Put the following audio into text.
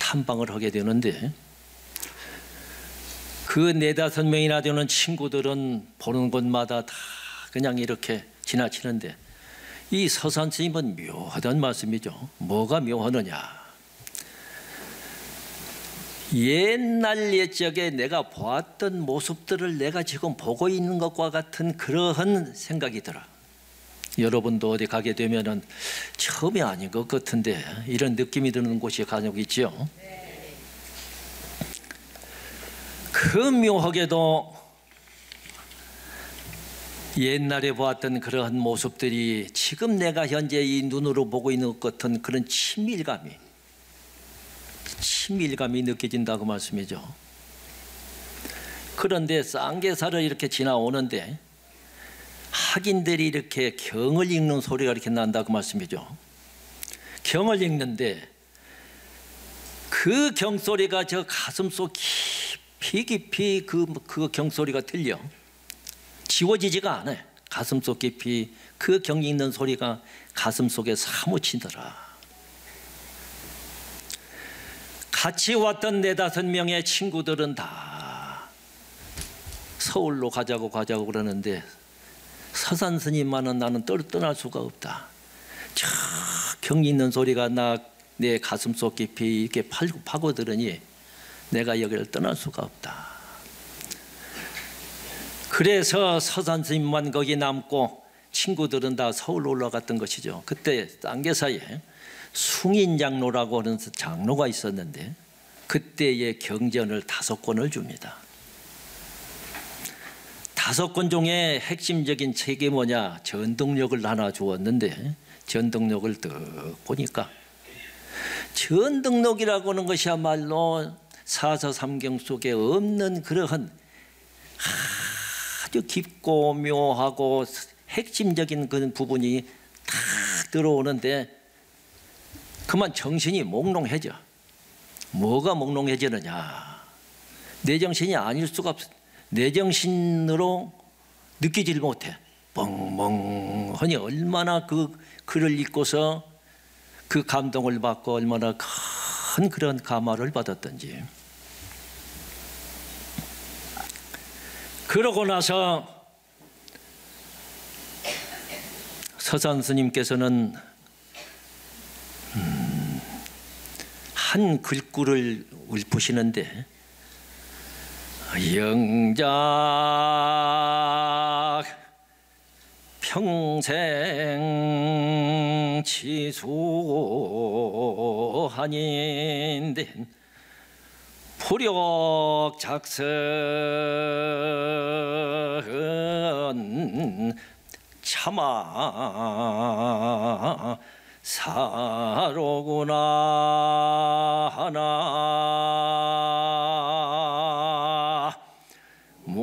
탐방을 하게 되는데 그 4~5명이나 되는 친구들은 보는 곳마다 다 그냥 이렇게 지나치는데 이 서산 스님은 묘하단 말씀이죠. 뭐가 묘하느냐? 옛날 옛적에 내가 보았던 모습들을 내가 지금 보고 있는 것과 같은 그러한 생각이 들어. 여러분도 어디 가게 되면은 처음이 아닌 것 같은데 이런 느낌이 드는 곳이 간혹 있죠. 그 묘하게도 옛날에 보았던 그러한 모습들이 지금 내가 현재 이 눈으로 보고 있는 것 같은 그런 친밀감이 느껴진다고 말씀이죠. 그런데 쌍계사를 이렇게 지나오는데 학인들이 이렇게 경을 읽는 소리가 이렇게 난다고 말씀이죠. 경을 읽는데 그 경소리가 저 가슴속 깊이 그 경소리가 들려. 지워지지가 않아요. 가슴속 깊이 그 경 읽는 소리가 가슴속에 사무치더라. 같이 왔던 4~5명의 친구들은 다 서울로 가자고 그러는데 서산 스님만은 나는 떠날 수가 없다. 저 경 있는 소리가 내 가슴속 깊이 이렇게 파고들으니 내가 여기를 떠날 수가 없다. 그래서 서산 스님만 거기 남고 친구들은 다 서울로 올라갔던 것이죠. 그때 쌍계사에 숭인장로라고 하는 장로가 있었는데 그때의 경전을 5권을 줍니다. 5권 중에 핵심적인 책이 뭐냐? 전등록을 하나 주었는데 전등록을 딱 보니까 전등록이라고 하는 것이야말로 사서삼경 속에 없는 그러한 아주 깊고 묘하고 핵심적인 그런 부분이 딱 들어오는데 그만 정신이 몽롱해져. 뭐가 몽롱해지느냐? 내 정신이 아닐 수가 없어. 내 정신으로 느끼질 못해. 멍멍하니 얼마나 그 글을 읽고서 그 감동을 받고 얼마나 큰 그런 감화를 받았던지. 그러고 나서 서산 스님께서는 한 글구를 읊으시는데 영작 평생 치수한인된 불욕작선 참아 사로구나 하나